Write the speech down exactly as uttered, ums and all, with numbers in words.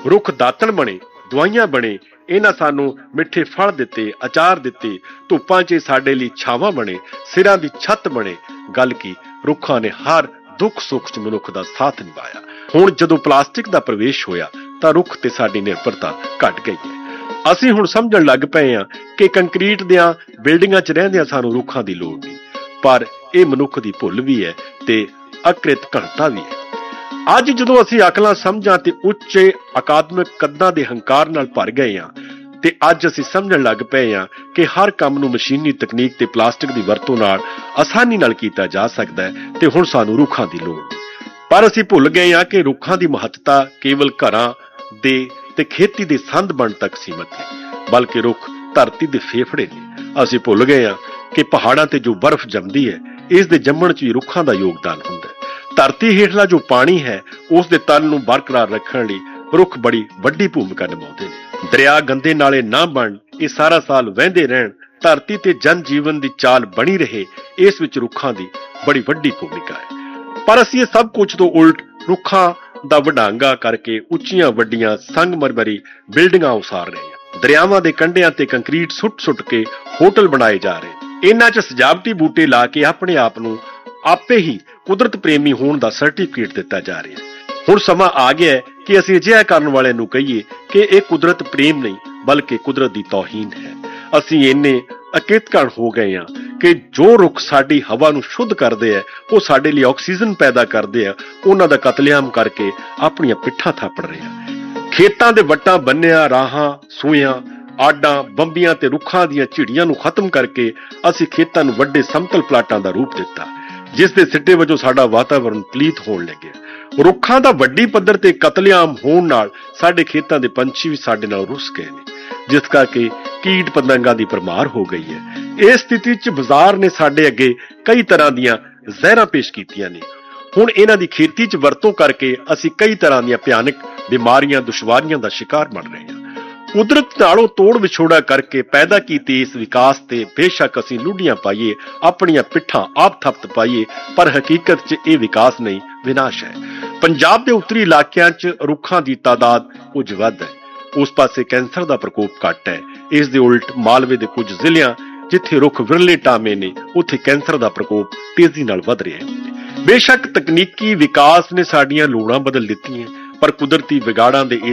रुख दातण बने, दवाइयां बने, इन्हां सानू मिठे फल दिते, अचार दिते, धुप्पां 'ਚ ਸਾਡੇ ਲਈ ਛਾਵਾਂ बने, सिरां दी छत बने। गल की रुखां ने हर दुख सुख 'ਚ मनुख दा साथ निभाया। हुण जदों प्लास्टिक दा प्रवेश होया तां रुख ते साडी निर्भरता घट गई है। ਅਸੀਂ ਹੁਣ ਸਮਝਣ ਲੱਗ ਪਏ ਹਾਂ ਕਿ ਕੰਕਰੀਟ ਦੀਆਂ ਬਿਲਡਿੰਗਾਂ 'ਚ ਰਹਿੰਦਿਆਂ ਸਾਨੂੰ ਰੁੱਖਾਂ ਦੀ ਲੋੜ ਨਹੀਂ, ਪਰ ਇਹ ਮਨੁੱਖ ਦੀ ਭੁੱਲ ਵੀ ਹੈ ਤੇ ਅਕ੍ਰਿਤ ਘਣਤਾ ਵੀ ਹੈ। ਅੱਜ ਜਦੋਂ ਅਸੀਂ ਅਕਲਾਂ ਸਮਝਾਂ ਤੇ ਉੱਚੇ ਅਕਾਦਮਿਕ ਕੱਦਾਂ ਦੇ ਹੰਕਾਰ ਨਾਲ ਭਰ ਗਏ ਹਾਂ ਤੇ ਅੱਜ ਅਸੀਂ ਸਮਝਣ ਲੱਗ ਪਏ ਹਾਂ ਕਿ ਹਰ ਕੰਮ ਨੂੰ ਮਸ਼ੀਨੀ ਤਕਨੀਕ ਤੇ ਪਲਾਸਟਿਕ ਦੀ ਵਰਤੋਂ ਨਾਲ ਆਸਾਨੀ ਨਾਲ ਕੀਤਾ ਜਾ ਸਕਦਾ ਹੈ ਤੇ ਹੁਣ ਸਾਨੂੰ ਰੁੱਖਾਂ ਦੀ ਲੋੜ ਨਹੀਂ। ਪਰ ਅਸੀਂ ਭੁੱਲ ਗਏ ਹਾਂ ਕਿ ਰੁੱਖਾਂ ਦੀ ਮਹੱਤਤਾ ਕੇਵਲ ਘਰਾਂ ਦੇ ਤੇ ਖੇਤੀ ਦੇ ਸੰਦ ਬਣ ਤੱਕ ਸੀਮਤ ਨਹੀਂ, ਬਲਕਿ ਰੁੱਖ ਧਰਤੀ ਦੇ ਫੇਫੜੇ ਨੇ। ਅਸੀਂ ਭੁੱਲ ਗਏ ਹਾਂ ਕਿ ਪਹਾੜਾਂ ਤੇ ਜੋ ਬਰਫ਼ ਜੰਮਦੀ ਹੈ, ਇਸ ਦੇ ਜੰਮਣ 'ਚ ਵੀ ਰੁੱਖਾਂ ਦਾ ਯੋਗਦਾਨ ਹੁੰਦਾ ਹੈ। ਧਰਤੀ ਹੇਠਲਾ ਜੋ ਪਾਣੀ ਹੈ, ਉਸ ਦੇ ਤਲ ਨੂੰ ਬਰਕਰਾਰ ਰੱਖਣ ਲਈ ਰੁੱਖ ਬੜੀ ਵੱਡੀ ਭੂਮਿਕਾ ਨਿਭਾਉਂਦੇ ਨੇ। ਦਰਿਆ ਗੰਦੇ ਨਾਲੇ ਨਾ ਬਣ, ਇਹ ਸਾਰਾ ਸਾਲ ਵਹਿੰਦੇ ਰਹਿਣ, ਧਰਤੀ ਤੇ ਜਨ ਜੀਵਨ ਦੀ ਚਾਲ ਬਣੀ ਰਹੇ, ਇਸ ਵਿੱਚ ਰੁੱਖਾਂ ਦੀ ਬੜੀ ਵੱਡੀ ਭੂਮਿਕਾ ਹੈ। ਪਰ ਅਸੀਂ ਇਹ ਸਭ ਕੁਝ ਤੋਂ ਉਲਟ ਰੁੱਖਾਂ ਦਾ ਵਡਾਂਗਾ ਕਰਕੇ ਉੱਚੀਆਂ ਵੱਡੀਆਂ ਸੰਗਮਰਮਰੀ ਬਿਲਡਿੰਗਾਂ ਉਸਾਰ ਰਹੇ ਹਾਂ। ਦਰਿਆਵਾਂ ਦੇ ਕੰਢਿਆਂ ਤੇ ਕੰਕਰੀਟ ਸੁੱਟ-ਸੁੱਟ ਕੇ ਹੋਟਲ ਬਣਾਏ ਜਾ ਰਹੇ। ਇਹਨਾਂ 'ਚ ਸਜਾਵਟੀ ਬੂਟੇ ਲਾ ਕੇ ਆਪਣੇ ਆਪ ਨੂੰ ਆਪੇ ਹੀ ਕੁਦਰਤ ਪ੍ਰੇਮੀ ਹੋਣ ਦਾ ਸਰਟੀਫਿਕੇਟ ਦਿੱਤਾ ਜਾ ਰਿਹਾ ਹੈ। ਹੁਣ ਸਮਾਂ ਆ ਗਿਆ ਹੈ ਕਿ ਅਸੀਂ ਅਜਿਹਾ ਕਰਨ ਵਾਲਿਆਂ ਨੂੰ ਕਹੀਏ ਕਿ ਇਹ ਕੁਦਰਤ ਪ੍ਰੇਮ ਨਹੀਂ, ਬਲਕਿ ਕੁਦਰਤ ਦੀ ਤੌਹੀਨ ਹੈ। ਅਸੀਂ ਇੰਨੇ ਅਕਿਤਕਣ ਹੋ ਗਏ ਹਾਂ ਕਿ ਜੋ ਰੁੱਖ ਸਾਡੀ ਹਵਾ ਨੂੰ ਸ਼ੁੱਧ ਕਰਦੇ ਆ, ਉਹ ਸਾਡੇ ਲਈ ਆਕਸੀਜਨ ਪੈਦਾ ਕਰਦੇ ਆ, ਉਹਨਾਂ ਦਾ ਕਤਲੇਆਮ ਕਰਕੇ ਆਪਣੀਆਂ ਪਿੱਠਾਂ ਥਾਪੜ ਰਹੇ ਆ। ਖੇਤਾਂ ਦੇ ਵੱਟਾਂ ਬੰਨਿਆ, ਰਾਹਾਂ, ਸੂਇਆਂ, ਆਡਾਂ, ਬੰਬੀਆਂ ਤੇ ਰੁੱਖਾਂ ਦੀਆਂ ਝਿੜੀਆਂ ਨੂੰ ਖਤਮ ਕਰਕੇ ਅਸੀਂ ਖੇਤਾਂ ਨੂੰ ਵੱਡੇ ਸਮਤਲ ਪਲਾਟਾਂ ਦਾ ਰੂਪ ਦਿੱਤਾ, ਜਿਸ ਦੇ ਸਿੱਟੇ ਵਜੋਂ ਸਾਡਾ ਵਾਤਾਵਰਣ ਪਲੀਤ ਹੋਣ ਲੱਗਿਆ। ਰੁੱਖਾਂ ਦਾ ਵੱਡੀ ਪੱਧਰ ਤੇ ਕਤਲੇਆਮ ਹੋਣ ਨਾਲ ਸਾਡੇ ਖੇਤਾਂ ਦੇ ਪੰਛੀ ਵੀ ਸਾਡੇ ਨਾਲ ਰੁੱਸ ਗਏ ਨੇ, ਜਿਸ ਕਰਕੇ ਕੀਟ ਪਤੰਗਾਂ ਦੀ ਭਰਮਾਰ ਹੋ ਗਈ ਹੈ। ਇਸ ਸਥਿਤੀ 'ਚ ਬਾਜ਼ਾਰ ਨੇ ਸਾਡੇ ਅੱਗੇ ਕਈ ਤਰ੍ਹਾਂ ਦੀਆਂ ਜ਼ਹਿਰਾਂ ਪੇਸ਼ ਕੀਤੀਆਂ ਨੇ। ਹੁਣ ਇਹਨਾਂ ਦੀ ਖੇਤੀ 'ਚ ਵਰਤੋਂ ਕਰਕੇ ਅਸੀਂ ਕਈ ਤਰ੍ਹਾਂ ਦੀਆਂ ਭਿਆਨਕ ਬਿਮਾਰੀਆਂ, ਦੁਸ਼ਵਾਰੀਆਂ ਦਾ ਸ਼ਿਕਾਰ ਬਣ ਰਹੇ ਹਾਂ। ਕੁਦਰਤ ਨਾਲੋਂ ਤੋੜ ਵਿਛੋੜਾ ਕਰਕੇ ਪੈਦਾ ਕੀਤੇ ਇਸ ਵਿਕਾਸ ਤੇ ਬੇਸ਼ੱਕ ਅਸੀਂ ਲੁੱਡੀਆਂ ਪਾਈਏ, ਆਪਣੀਆਂ ਪਿੱਠਾਂ ਆਪ ਥਪਤ ਪਾਈਏ, ਪਰ ਹਕੀਕਤ 'ਚ ਇਹ ਵਿਕਾਸ ਨਹੀਂ, ਵਿਨਾਸ਼ ਹੈ। ਪੰਜਾਬ ਦੇ ਉੱਤਰੀ ਇਲਾਕਿਆਂ 'ਚ ਰੁੱਖਾਂ ਦੀ ਤਾਦਾਦ ਕੁਝ ਵੱਧ ਹੈ, ਉਸ ਪਾਸੇ ਕੈਂਸਰ ਦਾ ਪ੍ਰਕੋਪ ਘੱਟ ਹੈ। ਇਸ ਦੇ ਉਲਟ ਮਾਲਵੇ ਦੇ ਕੁਝ ਜ਼ਿਲ੍ਹਿਆਂ ਜਿੱਥੇ ਰੁੱਖ ਵਿਰਲੇ ਟਾਵੇਂ ਨੇ, ਉੱਥੇ ਕੈਂਸਰ ਦਾ ਪ੍ਰਕੋਪ ਤੇਜ਼ੀ ਨਾਲ ਵੱਧ ਰਿਹਾ ਹੈ। ਬੇਸ਼ੱਕ ਤਕਨੀਕੀ ਵਿਕਾਸ ਨੇ ਸਾਡੀਆਂ ਲੋੜਾਂ ਬਦਲ ਦਿੱਤੀਆਂ, ਪਰ ਕੁਦਰਤੀ ਵਿਗਾੜਾਂ ਦੇ ਇਸ